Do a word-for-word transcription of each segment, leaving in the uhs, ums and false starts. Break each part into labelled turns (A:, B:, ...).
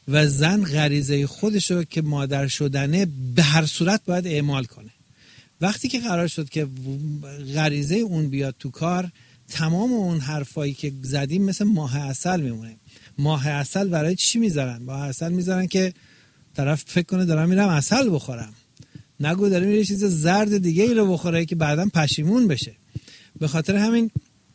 A: و زن غریزه خودشو که مادر شدنه به هر صورت باید اعمال کنه. وقتی که قرار شد که غریزه اون بیاد تو کار، تمام اون حرفایی که زدیم مثل ماه عسل میمونه. ماه عسل برای چی میذارن؟ ماه عسل میذارن که طرف فکر کنه دارم میرم عسل بخورم، نگو داره میره چیز زرد دیگه ای رو بخوره که بعداً پشیمون بشه. به خاطر همین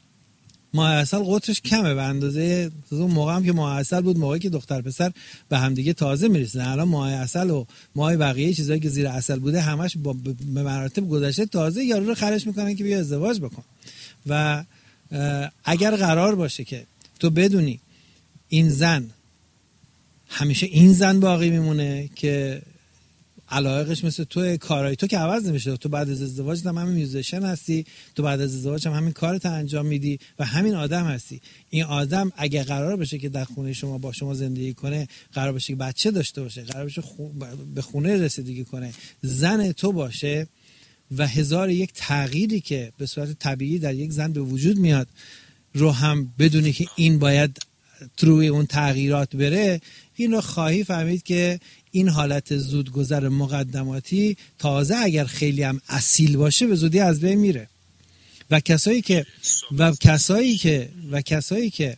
A: ماه عسل قطرش کمه به اندازه اون موقع هم که ماه عسل بود، موقعی که دختر پسر به هم دیگه تازه میرسن. الان ماه عسل و ماه بقیه چیزایی که زیر عسل بوده همش به مراتب گذشته، تازه یارو رو خرج میکنن که بیا ازدواج بکن. و اگر قرار باشه که تو بدونی این زن همیشه این زن باقی میمونه که علایقش مثل تو، کارهای تو که عوض نمیشه، تو بعد از ازدواج هم همین میوزیشن هستی، تو بعد از ازدواج هم همین کارت انجام میدی و همین آدم هستی. این آدم اگه قرار باشه که در خونه شما با شما زندگی کنه، قرار باشه که بچه داشته باشه، قرار باشه خو... به خونه رسیدگی کنه، زن تو باشه و هزار یک تغییری که به صورت طبیعی در یک زن به وجود میاد رو هم بدونی که این باید تروی اون تغییرات بره، این رو خواهی فهمید که این حالت زودگذر مقدماتی تازه اگر خیلی هم اصیل باشه به زودی از بین میره. و کسایی که و کسایی که و کسایی که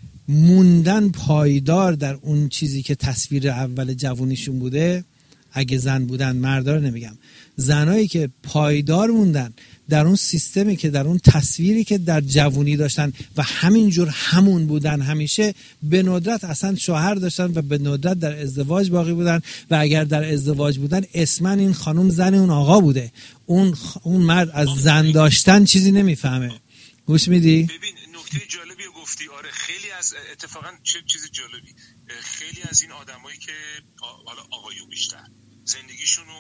A: موندن پایدار در اون چیزی که تصویر اول جوونیشون بوده، اگه زن بودن، مردا رو نمیگم، زنایی که پایدار موندن در اون سیستمی که در اون تصویری که در جوونی داشتن و همینجور همون بودن همیشه، به ندرت اصلا شوهر داشتن و به ندرت در ازدواج باقی بودن و اگر در ازدواج بودن اسمن این خانم زن اون آقا بوده. اون خ... اون مرد از زن داشتن چیزی نمیفهمه. گوش میدی؟
B: ببین نکته جالبی گفتی. آره خیلی از اتفاقا چه چیز جالبی، خیلی از این آدمایی که حالا آقایون بیشتر زندگیشونو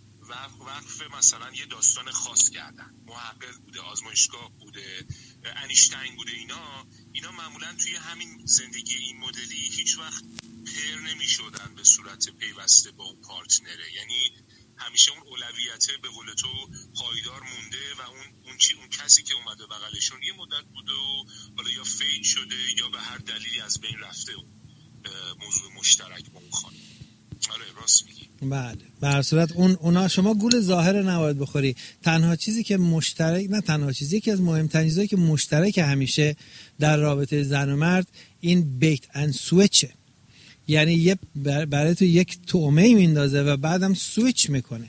B: وقف مثلا یه داستان خاص کردن، محقق بوده، آزمایشگاه بوده، انیشتین بوده، اینا اینا معمولا توی همین زندگی این مدلی هیچ وقت پر نمی شدن به صورت پیوسته با اون پارتنره. یعنی همیشه اون اولویته به قول تو پایدار مونده و اون اون چی اون کسی که اومده بغلشون یه مدت بوده و حالا یا فید شده یا به هر دلیلی از بین رفته و موضوع مشترک با اون خانم. آره راست میگی.
A: بله، به هر صورت اون اونا شما گول ظاهر نباید بخوری. تنها چیزی که مشترک، نه تنها چیزی، یکی از مهمترین چیزایی که مشترک همیشه در رابطه زن و مرد این بیت اند سویچه. یعنی یه برای تو یک طعمه میندازه و بعدم سویچ میکنه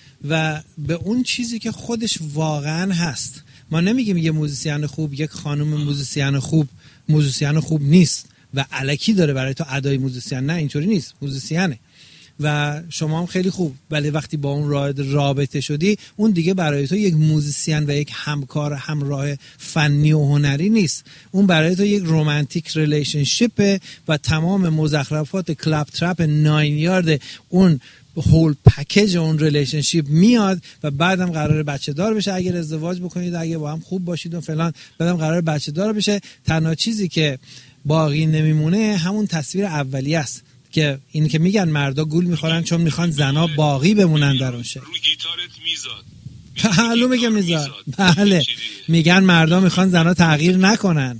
A: و به اون چیزی که خودش واقعا هست. ما نمیگیم یه موزیسین خوب، یک خانم موزیسین خوب موزیسین خوب نیست و الکی داره برای تو ادای موزیسین، نه اینطوری نیست، موزیسینه و شما هم خیلی خوب، ولی وقتی با اون رابطه شدی اون دیگه برای تو یک موزیسین و یک همکار همراه فنی و هنری نیست، اون برای تو یک رومانتیک ریلیشنشیپه و تمام مزخرفات کلاب ترپ ناین یارد اون هول پکیج اون ریلیشنشیپ میاد و بعدم قراره بچه دار بشه اگر ازدواج بکنید، اگه با هم خوب باشید و فلان، بعدم قراره بچه دار بشه. تنها چیزی که باقی نمیمونه همون تصویر اولیه است که این که میگن مردا گول میخورن چون میخوان زنا باقی بمونن در اون شکل.
B: رو گیتارت میزاد.
A: حلو میگه میزاد. بله. میگن مردا میخوان زنا تغییر نکنن.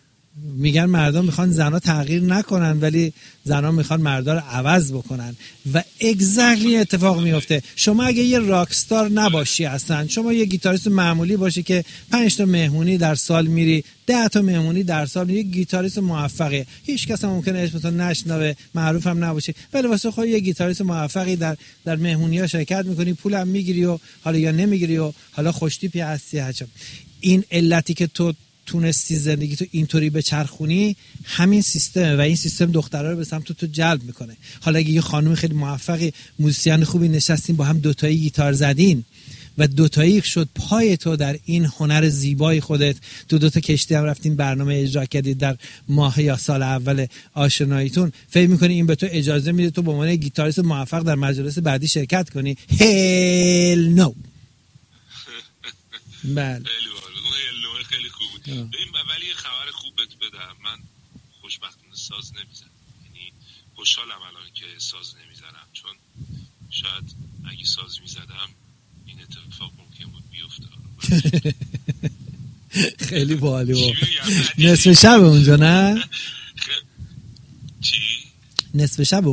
A: میگن مردا میخوان زنا تغییر نکنن ولی زنا میخوان مردا رو عوض بکنن و اگزکتلی اتفاق میفته. شما اگه یه راکستار نباشی اصلا، شما یه گیتاریست معمولی باشی که پنج تا مهمونی در سال میری، ده تا مهمونی در سال میری، یه گیتاریست موفقه، هیچ کس هم ممکنه اسمتو نشنوه، معروف هم نباشی، ولی واسه خود یه گیتاریست موفقی در در مهمونی‌ها شرکت میکنی، پولم میگیری و حالا یا نمیگیری و حالا خوشتیپی هستی. هرچند این علتی که تو تونستی زندگی تو اینطوری به چرخونی همین سیستمه و این سیستم دخترها رو به سمت تو جلب میکنه. حالا اگه یه خانم خیلی موفقی، موزیسین خوبی نشستین با هم دوتایی گیتار زدین و دوتایی شد پای تو در این هنر زیبای خودت، تو دوتا کشتی هم رفتین برنامه اجرا کردید در ماه یا سال اول آشناییتون، فکر میکنی این به تو اجازه میده تو به عنوان گیتاریست موفق در مجلس بعدی شرکت کنی؟ هل نو. بله
B: خیلی خوب بود. ولی یه خبر خوب بهت بدم، من خوشبختانه ساز نمیزنم، یعنی خوشحالم الان که ساز نمیزنم، چون شاید اگه ساز میزدم این اتفاق ممکن بود بیفته.
A: خیلی باحالی بود. نصف شب اونجا نه؟
B: چی؟
A: نصف شب